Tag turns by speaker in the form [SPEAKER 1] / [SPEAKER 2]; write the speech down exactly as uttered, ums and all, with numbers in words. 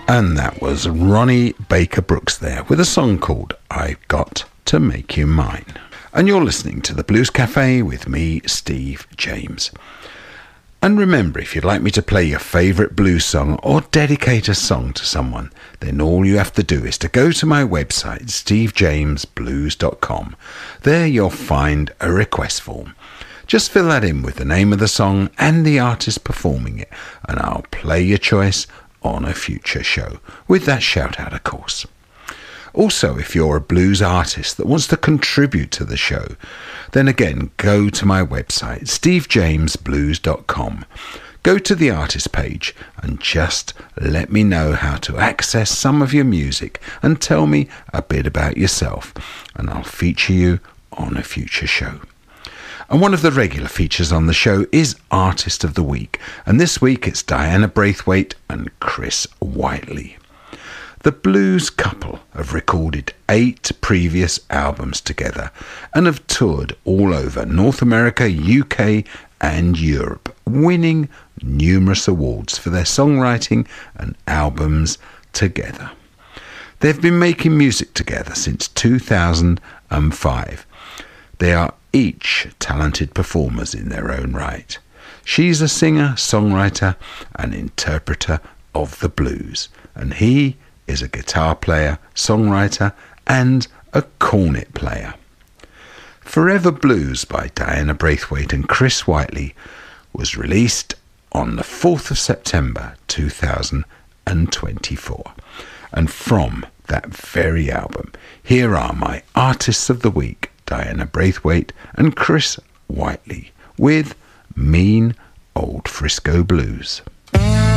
[SPEAKER 1] And that was Ronnie Baker Brooks there with a song called I've Got to Make You Mine. And you're listening to the Blues Cafe with me, Steve James. And remember, if you'd like me to play your favourite blues song or dedicate a song to someone, then all you have to do is to go to my website, steve james blues dot com. There you'll find a request form. Just fill that in with the name of the song and the artist performing it, and I'll play your choice on a future show, with that shout out, of course. Also, if you're a blues artist that wants to contribute to the show, then again, go to my website, steve james blues dot com. Go to the artist page and just let me know how to access some of your music and tell me a bit about yourself, and I'll feature you on a future show. And one of the regular features on the show is Artist of the Week, and this week it's Diana Braithwaite and Chris Whiteley. The blues couple have recorded eight previous albums together and have toured all over North America, U K and Europe, winning numerous awards for their songwriting and albums together. They've been making music together since two thousand five. They are each talented performers in their own right. She's a singer, songwriter and interpreter of the blues, and he is a guitar player, songwriter and a cornet player. Forever Blues by Diana Braithwaite and Chris Whiteley was released on the fourth of September two thousand twenty-four. And from that very album, here are my Artists of the Week, Diana Braithwaite and Chris Whiteley, with Mean Old Frisco Blues.